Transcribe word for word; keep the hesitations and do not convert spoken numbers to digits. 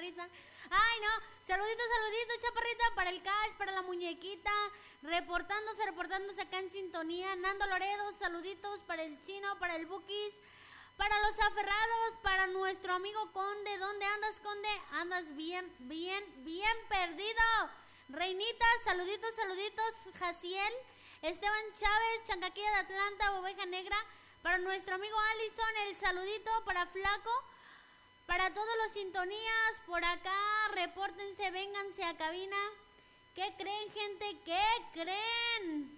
Chaparrita. Ay, no, saluditos, saluditos, Chaparrita, para el Cash, para la muñequita, reportándose, reportándose acá en sintonía. Nando Loredo, saluditos para el Chino, para el Bukis, para los aferrados, para nuestro amigo Conde. ¿Dónde andas, Conde? Andas bien, bien, bien perdido. Reinita, saluditos, saluditos, Jaciel, Esteban Chávez, Chancaquilla de Atlanta, Oveja Negra, para nuestro amigo Allison, el saludito para Flaco, para todos los sintonías, por acá, repórtense, vénganse a cabina. ¿Qué creen, gente? ¿Qué creen?